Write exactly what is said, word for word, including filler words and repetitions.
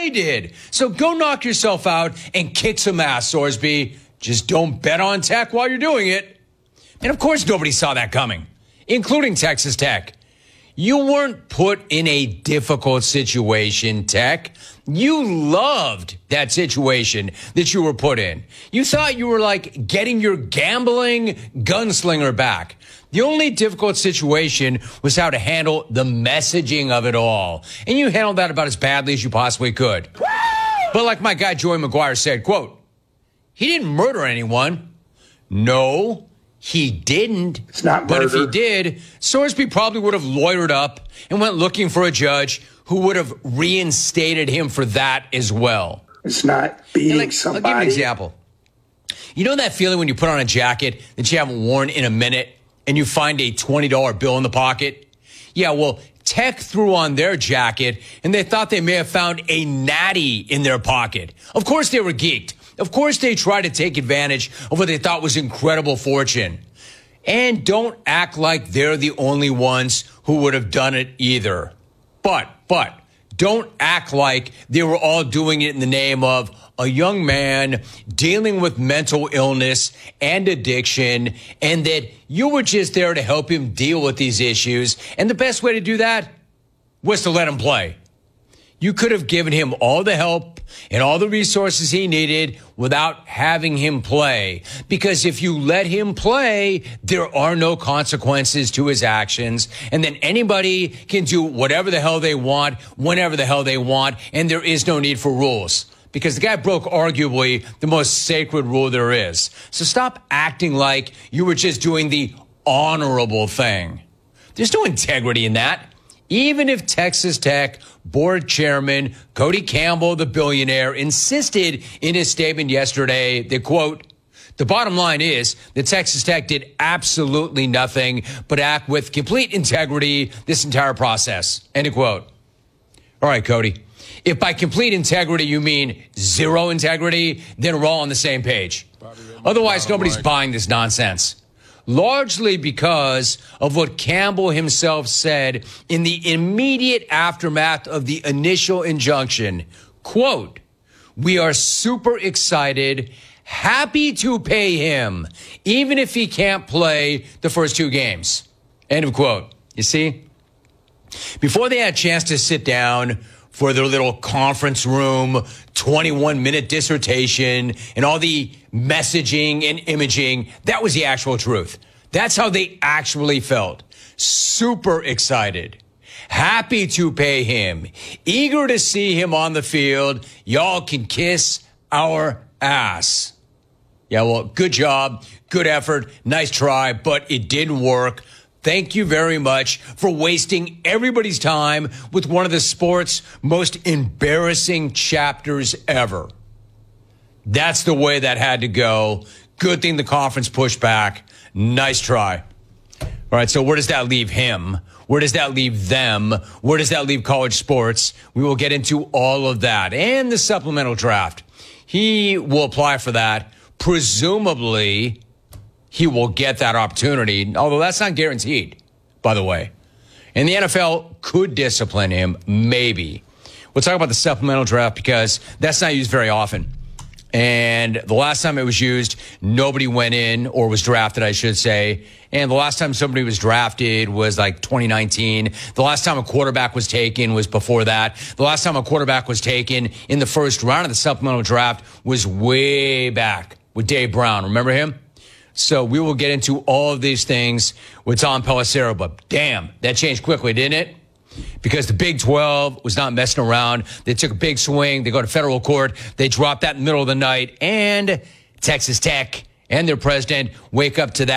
they did. So go knock yourself out and kick some ass, Sorsby. Just don't bet on Tech while you're doing it. And of course, nobody saw that coming, including Texas Tech. You weren't put in a difficult situation, Tech. You loved that situation that you were put in. You thought you were like getting your gambling gunslinger back. The only difficult situation was how to handle the messaging of it all. And you handled that about as badly as you possibly could. Woo! But like my guy Joey McGuire said, quote, he didn't murder anyone. No, he didn't. It's not murder. But if he did, Sorsby probably would have lawyered up and went looking for a judge who would have reinstated him for that as well. It's not beating like, somebody. I'll give you an example. You know that feeling when you put on a jacket that you haven't worn in a minute and you find a twenty dollar bill in the pocket? Yeah, well, Tech threw on their jacket and they thought they may have found a natty in their pocket. Of course they were geeked. Of course they tried to take advantage of what they thought was incredible fortune. And don't act like they're the only ones who would have done it either. But, but, don't act like they were all doing it in the name of a young man dealing with mental illness and addiction, and that you were just there to help him deal with these issues. And the best way to do that was to let him play. You could have given him all the help and all the resources he needed without having him play. Because if you let him play, there are no consequences to his actions. And then anybody can do whatever the hell they want, whenever the hell they want. And there is no need for rules. Because the guy broke arguably the most sacred rule there is. So stop acting like you were just doing the honorable thing. There's no integrity in that. Even if Texas Tech board chairman Cody Campbell, the billionaire, insisted in his statement yesterday that, quote, the bottom line is that Texas Tech did absolutely nothing but act with complete integrity this entire process, end of quote. All right, Cody, if by complete integrity you mean zero integrity, then we're all on the same page. Otherwise, nobody's buying this nonsense. Largely because of what Campbell himself said in the immediate aftermath of the initial injunction. Quote, we are super excited, happy to pay him, even if he can't play the first two games. End of quote. You see? Before they had a chance to sit down for their little conference room, twenty-one minute dissertation, and all the messaging and imaging, that was the actual truth. That's how they actually felt. Super excited. Happy to pay him. Eager to see him on the field. Y'all can kiss our ass. Yeah, well, good job. Good effort. Nice try, but it didn't work. Thank you very much for wasting everybody's time with one of the sport's most embarrassing chapters ever. That's the way that had to go. Good thing the conference pushed back. Nice try. All right, so where does that leave him? Where does that leave them? Where does that leave college sports? We will get into all of that and the supplemental draft. He will apply for that. Presumably, he will get that opportunity, although that's not guaranteed, by the way. And the N F L could discipline him, maybe. We'll talk about the supplemental draft because that's not used very often. And the last time it was used, nobody went in or was drafted, I should say. And the last time somebody was drafted was like twenty nineteen. The last time a quarterback was taken was before that. The last time a quarterback was taken in the first round of the supplemental draft was way back with Dave Brown. Remember him? So we will get into all of these things with Tom Pelissero. But damn, that changed quickly, didn't it? Because the Big twelve was not messing around. They took a big swing. They go to federal court. They drop that in the middle of the night. And Texas Tech and their president wake up to that.